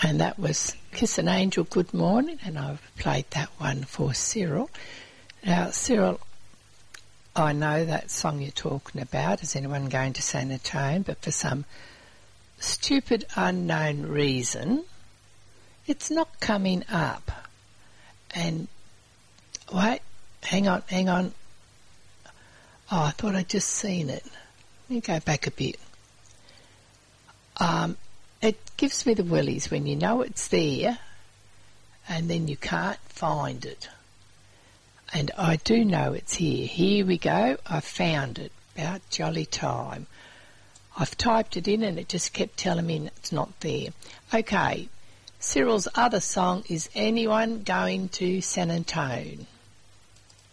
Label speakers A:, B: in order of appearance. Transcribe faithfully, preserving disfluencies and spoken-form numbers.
A: And that was Kiss an Angel, Good Morning, and I've played that one for Cyril. Now, Cyril, I know that song you're talking about. Is anyone going to San Antonio? But for some stupid unknown reason, it's not coming up. And, wait, hang on, hang on. Oh, I thought I'd just seen it. Let me go back a bit. Um, it gives me the willies when you know it's there and then you can't find it. And I do know it's here. Here we go. I found it. About jolly time. I've typed it in and it just kept telling me it's not there. Okay. Cyril's other song is Anyone Going to San Antone?